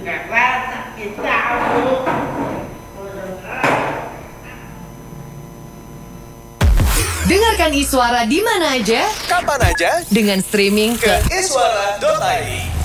karena sakit kamu. Dengarkan Iswara di mana aja, Kapan aja dengan streaming ke iswara.id.